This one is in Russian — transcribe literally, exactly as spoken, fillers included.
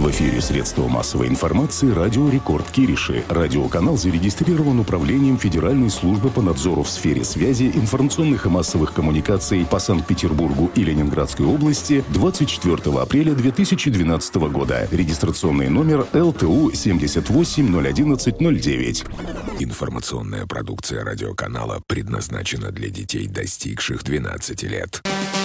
В эфире средства массовой информации «Радио Рекорд» Кириши. Радиоканал зарегистрирован Управлением Федеральной службы по надзору в сфере связи, информационных и массовых коммуникаций по Санкт-Петербургу и Ленинградской области двадцать четвёртого апреля две тысячи двенадцатого года. Регистрационный номер эл тэ у семьдесят восемь ноль одиннадцать ноль девять. Информационная продукция радиоканала предназначена для детей, достигших двенадцати лет.